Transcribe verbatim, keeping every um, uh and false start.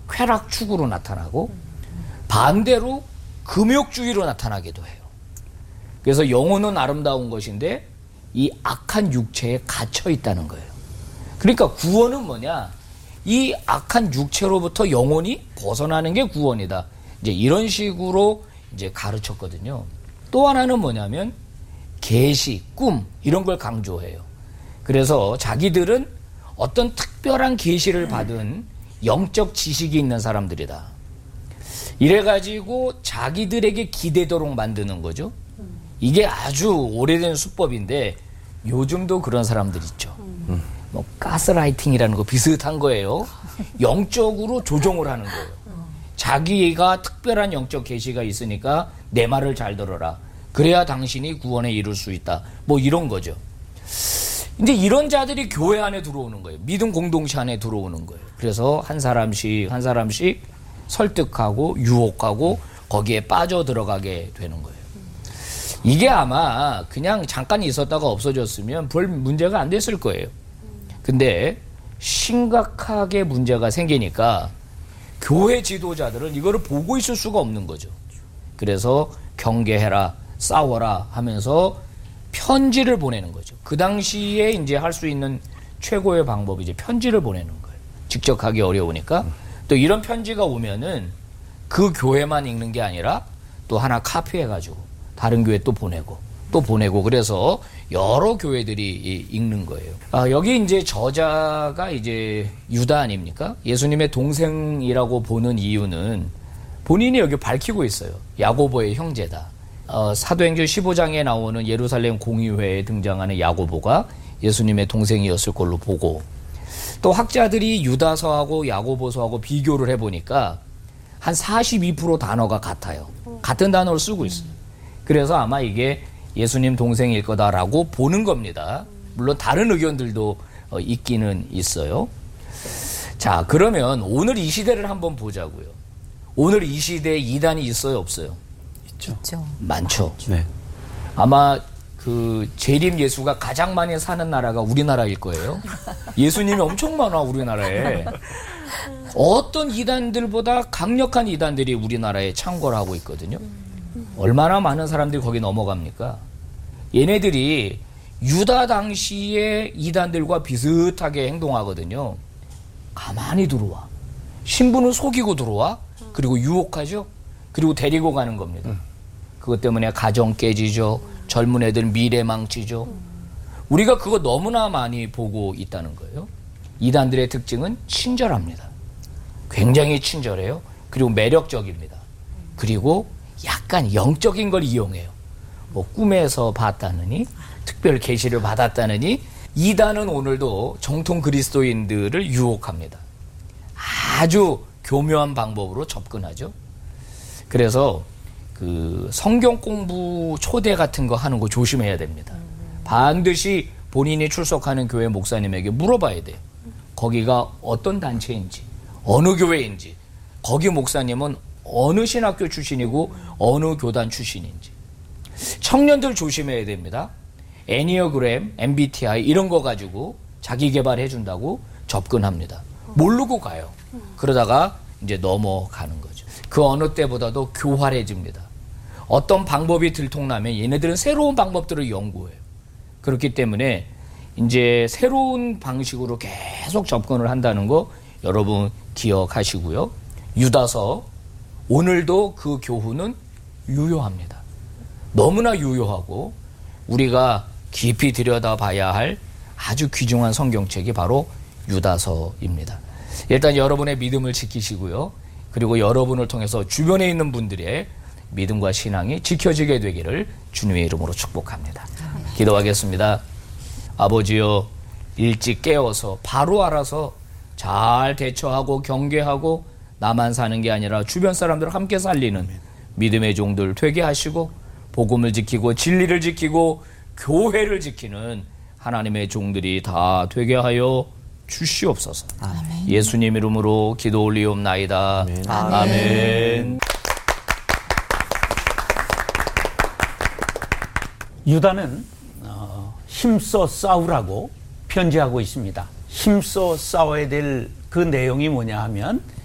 쾌락축으로 나타나고 반대로 금욕주의로 나타나기도 해요. 그래서 영혼은 아름다운 것인데 이 악한 육체에 갇혀 있다는 거예요. 그러니까 구원은 뭐냐? 이 악한 육체로부터 영혼이 벗어나는 게 구원이다. 이제 이런 식으로 이제 가르쳤거든요. 또 하나는 뭐냐면 계시, 꿈 이런 걸 강조해요. 그래서 자기들은 어떤 특별한 계시를 받은 영적 지식이 있는 사람들이다. 이래가지고 자기들에게 기대도록 만드는 거죠. 이게 아주 오래된 수법인데 요즘도 그런 사람들 있죠. 음. 뭐 가스라이팅이라는 거 비슷한 거예요. 영적으로 조종을 하는 거예요. 자기가 특별한 영적 계시가 있으니까 내 말을 잘 들어라. 그래야 당신이 구원에 이룰 수 있다. 뭐 이런 거죠. 이제 이런 자들이 교회 안에 들어오는 거예요. 믿음 공동체 안에 들어오는 거예요. 그래서 한 사람씩 한 사람씩 설득하고 유혹하고 거기에 빠져 들어가게 되는 거예요. 이게 아마 그냥 잠깐 있었다가 없어졌으면 별 문제가 안 됐을 거예요. 근데 심각하게 문제가 생기니까 교회 지도자들은 이거를 보고 있을 수가 없는 거죠. 그래서 경계해라, 싸워라 하면서 편지를 보내는 거죠. 그 당시에 이제 할 수 있는 최고의 방법이 이제 편지를 보내는 거예요. 직접 가기 어려우니까. 또 이런 편지가 오면은 그 교회만 읽는 게 아니라 또 하나 카피해가지고 다른 교회 또 보내고 또 보내고 그래서 여러 교회들이 읽는 거예요. 아, 여기 이제 저자가 이제 유다 아닙니까? 예수님의 동생이라고 보는 이유는 본인이 여기 밝히고 있어요. 야고보의 형제다. 어, 사도행전 십오 장에 나오는 예루살렘 공의회에 등장하는 야고보가 예수님의 동생이었을 걸로 보고 또 학자들이 유다서하고 야고보서하고 비교를 해보니까 한 사십이 퍼센트 단어가 같아요. 같은 단어를 쓰고 있어요. 그래서 아마 이게 예수님 동생일 거다라고 보는 겁니다. 물론 다른 의견들도 어, 있기는 있어요. 자, 그러면 오늘 이 시대를 한번 보자고요. 오늘 이 시대에 이단이 있어요, 없어요? 있죠. 있죠. 많죠. 네. 아마 그 재림 예수가 가장 많이 사는 나라가 우리나라일 거예요. 예수님이 엄청 많아, 우리나라에. 어떤 이단들보다 강력한 이단들이 우리나라에 창궐을 하고 있거든요. 얼마나 많은 사람들이 거기 넘어갑니까? 얘네들이 유다 당시의 이단들과 비슷하게 행동하거든요. 가만히 들어와. 신부는 속이고 들어와. 그리고 유혹하죠. 그리고 데리고 가는 겁니다. 그것 때문에 가정 깨지죠. 젊은 애들 미래 망치죠. 우리가 그거 너무나 많이 보고 있다는 거예요. 이단들의 특징은 친절합니다. 굉장히 친절해요. 그리고 매력적입니다. 그리고 약간 영적인 걸 이용해요. 뭐 꿈에서 봤다느니 특별 계시를 받았다느니 이단은 오늘도 정통 그리스도인들을 유혹합니다. 아주 교묘한 방법으로 접근하죠. 그래서 그 성경 공부 초대 같은 거 하는 거 조심해야 됩니다. 반드시 본인이 출석하는 교회 목사님에게 물어봐야 돼요. 거기가 어떤 단체인지, 어느 교회인지, 거기 목사님은 어느 신학교 출신이고 어느 교단 출신인지. 청년들 조심해야 됩니다. 애니어그램, 엠비티아이 이런 거 가지고 자기 개발해 준다고 접근합니다. 모르고 가요. 그러다가 이제 넘어가는 거죠. 그 어느 때보다도 교활해집니다. 어떤 방법이 들통나면 얘네들은 새로운 방법들을 연구해요. 그렇기 때문에 이제 새로운 방식으로 계속 접근을 한다는 거 여러분 기억하시고요. 유다서 오늘도 그 교훈은 유효합니다. 너무나 유효하고 우리가 깊이 들여다봐야 할 아주 귀중한 성경책이 바로 유다서입니다. 일단 여러분의 믿음을 지키시고요. 그리고 여러분을 통해서 주변에 있는 분들의 믿음과 신앙이 지켜지게 되기를 주님의 이름으로 축복합니다. 기도하겠습니다. 아버지여, 일찍 깨어서 바로 알아서 잘 대처하고 경계하고 나만 사는 게 아니라 주변 사람들을 함께 살리는 믿음의 종들 되게 하시고 복음을 지키고 진리를 지키고 교회를 지키는 하나님의 종들이 다 되게 하여 주시옵소서. 아멘. 예수님 이름으로 기도 올리옵나이다. 아멘. 아멘. 아멘. 유다는 어, 힘써 싸우라고 편지하고 있습니다. 힘써 싸워야 될 그 내용이 뭐냐 하면